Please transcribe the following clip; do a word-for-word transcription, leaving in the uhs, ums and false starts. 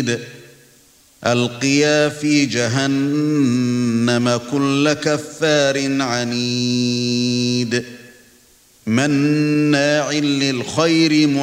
شديد ألقيا في جهنم كل كفار عنيد مناع للخير